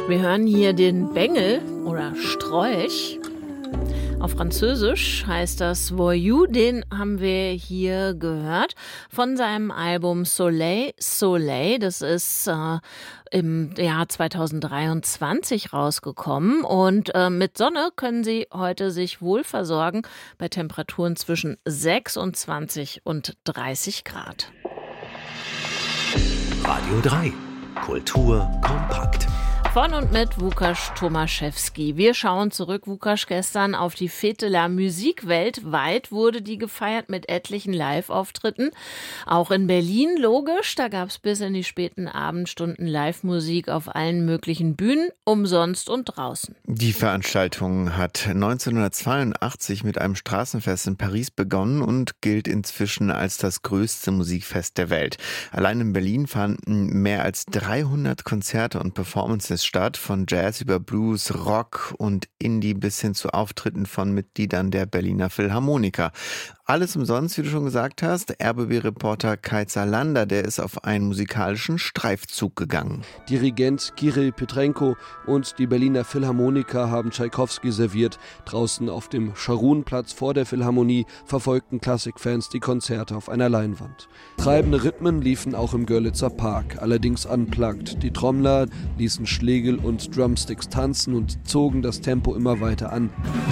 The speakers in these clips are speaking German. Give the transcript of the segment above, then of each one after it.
Wir hören hier den Bengel oder Sträuch. Auf Französisch heißt das Voyou, den haben wir hier gehört von seinem Album Soleil, Soleil. Das ist im Jahr 2023 rausgekommen und mit Sonne können Sie heute sich wohl versorgen bei Temperaturen zwischen 26 und 30 Grad. Radio 3, Kultur kompakt. Von und mit Łukasz Tomaszewski. Wir schauen zurück, Łukasz, gestern auf die Fête de la Musique. Weltweit wurde die gefeiert mit etlichen Live-Auftritten. Auch in Berlin, logisch, da gab es bis in die späten Abendstunden Live-Musik auf allen möglichen Bühnen, umsonst und draußen. Die Veranstaltung hat 1982 mit einem Straßenfest in Paris begonnen und gilt inzwischen als das größte Musikfest der Welt. Allein in Berlin fanden mehr als 300 Konzerte und Performances statt, von Jazz über Blues, Rock und Indie bis hin zu Auftritten von Mitgliedern der Berliner Philharmoniker. Alles umsonst, wie du schon gesagt hast. RBB-Reporter Kai Zalander, der ist auf einen musikalischen Streifzug gegangen. Dirigent Kirill Petrenko und die Berliner Philharmoniker haben Tschaikowski serviert. Draußen auf dem Scharunplatz vor der Philharmonie verfolgten Klassikfans die Konzerte auf einer Leinwand. Treibende Rhythmen liefen auch im Görlitzer Park, allerdings unplugged. Die Trommler ließen Schlegel und Drumsticks tanzen und zogen das Tempo immer weiter an.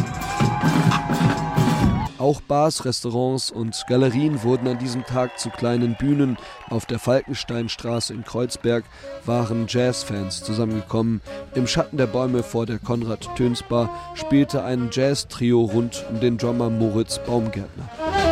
Auch Bars, Restaurants und Galerien wurden an diesem Tag zu kleinen Bühnen. Auf der Falkensteinstraße in Kreuzberg waren Jazzfans zusammengekommen. Im Schatten der Bäume vor der Konrad-Töns-Bar spielte ein Jazz-Trio rund um den Drummer Moritz Baumgärtner.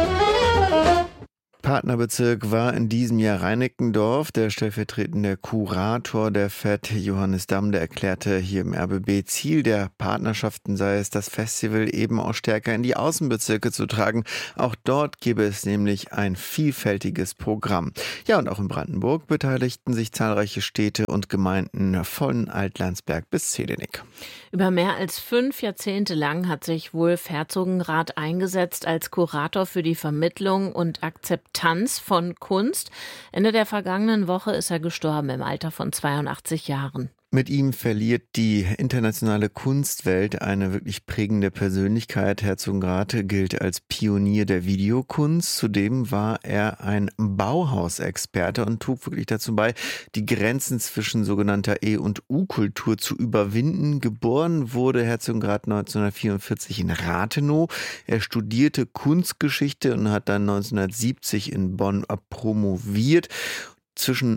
Partnerbezirk war in diesem Jahr Reinickendorf. Der stellvertretende Kurator der FET, Johannes Damm, der erklärte hier im RBB, Ziel der Partnerschaften sei es, das Festival eben auch stärker in die Außenbezirke zu tragen. Auch dort gäbe es nämlich ein vielfältiges Programm. Ja, und auch in Brandenburg beteiligten sich zahlreiche Städte und Gemeinden von Altlandsberg bis Zelenik. Über mehr als 5 Jahrzehnte lang hat sich Wulf Herzogenrath eingesetzt als Kurator für die Vermittlung und Akzeptanz von Kunst. Ende der vergangenen Woche ist er gestorben im Alter von 82 Jahren. Mit ihm verliert die internationale Kunstwelt eine wirklich prägende Persönlichkeit. Herzogenrath gilt als Pionier der Videokunst. Zudem war er ein Bauhausexperte und trug wirklich dazu bei, die Grenzen zwischen sogenannter E- und U-Kultur zu überwinden. Geboren wurde Herzogenrath 1944 in Rathenow. Er studierte Kunstgeschichte und hat dann 1970 in Bonn promoviert. Zwischen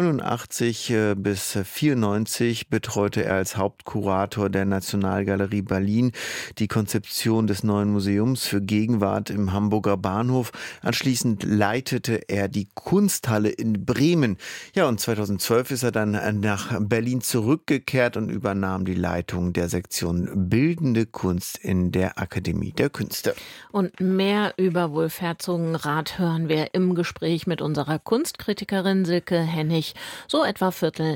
89 bis 94 betreute er als Hauptkurator der Nationalgalerie Berlin die Konzeption des neuen Museums für Gegenwart im Hamburger Bahnhof. Anschließend leitete er die Kunsthalle in Bremen. Ja, und 2012 ist er dann nach Berlin zurückgekehrt und übernahm die Leitung der Sektion Bildende Kunst in der Akademie der Künste. Und mehr über Wulf Herzogenrath hören wir im Gespräch mit unserer Kunstkritikerin Silke Hennig, so etwa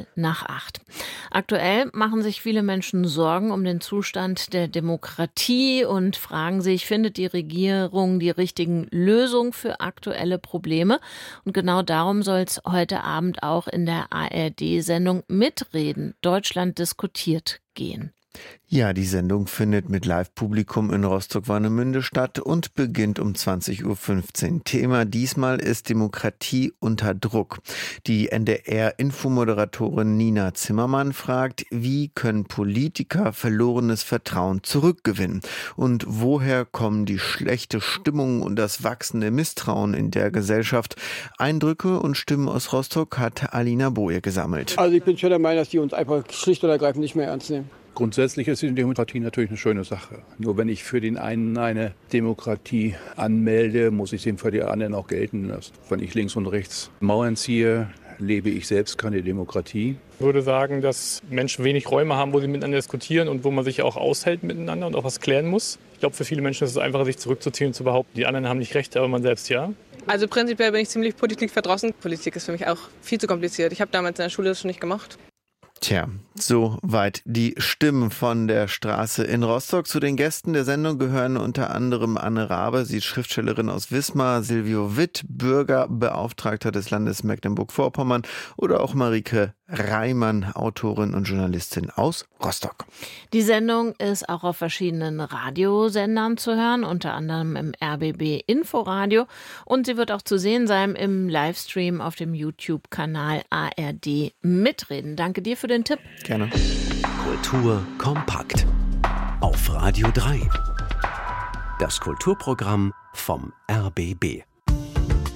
7:15. Aktuell machen sich viele Menschen Sorgen um den Zustand der Demokratie und fragen sich, findet die Regierung die richtigen Lösungen für aktuelle Probleme? Und genau darum soll es heute Abend auch in der ARD-Sendung Mitreden Deutschland diskutiert gehen. Ja, die Sendung findet mit Live-Publikum in Rostock-Warnemünde statt und beginnt um 20:15 Uhr. Thema diesmal ist Demokratie unter Druck. Die NDR-Infomoderatorin Nina Zimmermann fragt, wie können Politiker verlorenes Vertrauen zurückgewinnen? Und woher kommen die schlechte Stimmung und das wachsende Misstrauen in der Gesellschaft? Eindrücke und Stimmen aus Rostock hat Alina Boje gesammelt. Also ich bin schon der Meinung, dass die uns einfach schlicht und ergreifend nicht mehr ernst nehmen. Grundsätzlich ist die Demokratie natürlich eine schöne Sache. Nur wenn ich für den einen eine Demokratie anmelde, muss ich den für die anderen auch gelten lassen. Wenn ich links und rechts Mauern ziehe, lebe ich selbst keine Demokratie. Ich würde sagen, dass Menschen wenig Räume haben, wo sie miteinander diskutieren und wo man sich auch aushält miteinander und auch was klären muss. Ich glaube, für viele Menschen ist es einfacher, sich zurückzuziehen und zu behaupten, die anderen haben nicht recht, aber man selbst ja. Also prinzipiell bin ich ziemlich politikverdrossen. Politik ist für mich auch viel zu kompliziert. Ich habe damals in der Schule das schon nicht gemacht. Tja, soweit die Stimmen von der Straße in Rostock. Zu den Gästen der Sendung gehören unter anderem Anne Rabe, sie ist Schriftstellerin aus Wismar, Silvio Witt, Bürgerbeauftragter des Landes Mecklenburg-Vorpommern oder auch Marike Reimann, Autorin und Journalistin aus Rostock. Die Sendung ist auch auf verschiedenen Radiosendern zu hören, unter anderem im RBB Inforadio. Und sie wird auch zu sehen sein im Livestream auf dem YouTube-Kanal ARD Mitreden. Danke dir für den Tipp. Gerne. Kultur kompakt. Auf Radio 3. Das Kulturprogramm vom RBB.